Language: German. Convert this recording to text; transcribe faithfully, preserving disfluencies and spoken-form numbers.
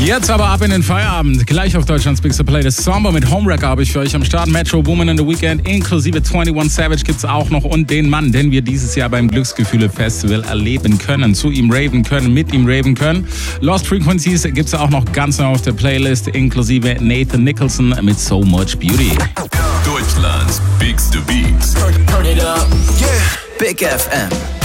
Jetzt aber ab in den Feierabend. Gleich auf Deutschlands Big Playlist. Somber mit Homewrecker habe ich für euch am Start. Metro Boomin in the Weekend inklusive einundzwanzig Savage gibt's auch noch. Und den Mann, den wir dieses Jahr beim Glücksgefühle Festival erleben können. Zu ihm raven können, mit ihm raven können. Lost Frequencies gibt's auch noch ganz neu auf der Playlist. Inklusive Nathan Nicholson mit So Much Beauty. Deutschlands Biggste Beats. Turn it up. Yeah. Big F M.